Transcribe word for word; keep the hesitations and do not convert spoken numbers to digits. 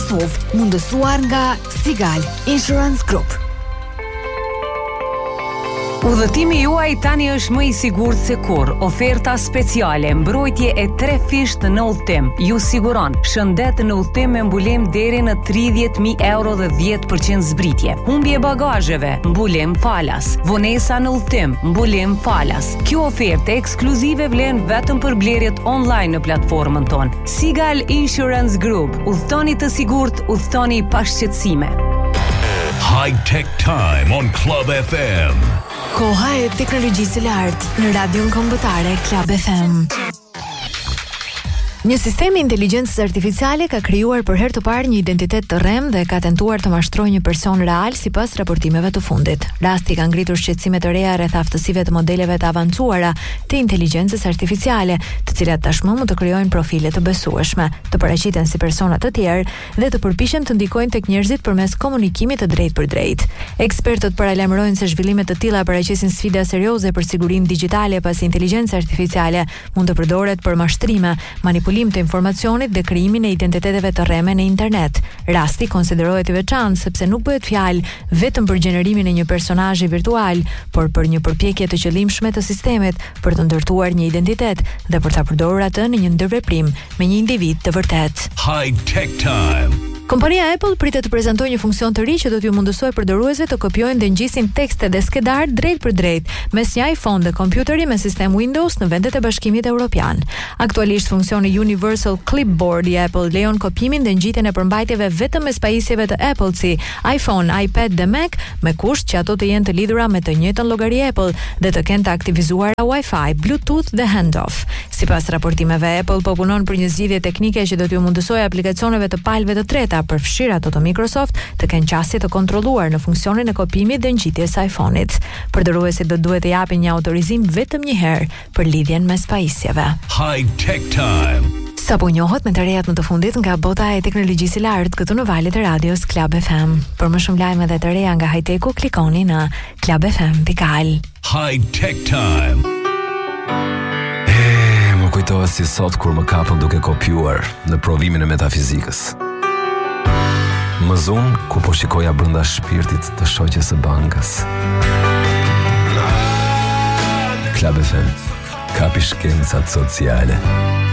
S U V, mundësuar nga Sigal Insurance Group. Udhëtimi juaj tani është më i sigurt se kur. Oferta speciale, mbrojtje e tre fisht në udhëtim. Ju siguron shëndet në udhëtim me mbulim deri në tridhjetë mijë euro dhe dhjetë përqind zbritje. Humbje bagazheve, mbulim falas. Vonesa në udhëtim, mbulim falas. Kjo ofertë ekskluzive vlen vetëm për blerjet online në platformën tonë. Sigal Insurance Group. Udhëtoni të sigurt, udhëtoni pa shqetësime. High Tech Time on Club F M. Koha e teknologjisë së lartë në radion kombëtare Club F M. Një sistem i inteligjencës artificiale ka krijuar për herë të parë një identitet të rrem dhe ka tentuar të mashtrojë një person real sipas raportimeve të fundit. Rasti ka ngritur shqetësime të reja rreth aftësive të modeleve të avancuara të inteligjencës artificiale, të cilat tashmë mund të krijojnë profile të besueshme, të paraqiten si persona të tjerë dhe të përpiqen të ndikojnë tek njerëzit përmes komunikimit të drejtë për drejtë. Ekspertët paralajmërojnë se zhvillime të tilla paraqesin sfida serioze për sigurinë digjitale, pasi inteligjenca artificiale mund të përdoret për mashtrime, manipulim të informacionit dhe krijimin e identiteteve të rreme në internet. Rasti konsiderohet i veçantë sepse nuk bëhet fjalë vetëm për gjenerimin e një personazhi virtual, por për një përpjekje të qëllimshme të sistemit për të ndërtuar një identitet dhe për ta përdorur atë në një ndërveprim me një individ të vërtetë. High Tech Time. Kompania Apple pritet të prezantojë një funksion të ri që do t'ju mundësojë përdoruesve të kopjojnë dhe ngjisin tekste dhe skedar drejt për drejt mes një iPhone dhe kompjuteri me sistem Windows në vendet e Bashkimit Evropian. Aktualisht funksioni Universal Clipboard i Apple lejon kopjimin dhe ngjitjen e përmbajtjeve vetëm mes pajisjeve të Apple si iPhone, iPad dhe Mac, me kusht që ato të jenë të lidhura me të njëjtën llogari Apple dhe të kenë të aktivizuara Wi-Fi, Bluetooth dhe handoff. Sipas raportimeve, Apple po punon për një zgjidhje teknike që do t'ju mundësojë aplikacioneve të palëve të treta përfshirë ato të Microsoft të kenë qasje të kontrolluar në funksionin e kopimit dhe ngjitjes së iPhone-it. Përdoruesit do duhet të japin një autorizim vetëm një herë për lidhjen mes pajisjeve. High Tech Time. Sapo njohët me të rejat më të fundit nga bota e teknologjisë së lartë këtu në valët e radios Club F M. Për më shumë lajme dhe të reja nga high-techu, klikoni në club f m dot al. High Tech Time. E, më kujtohet si sot kur më kapën duke kopjuar në provimin e metafizikës. Më zunë ku po shikoja brenda shpirtit të shoqes së bankës. Club F M, kapi shkencat sociale.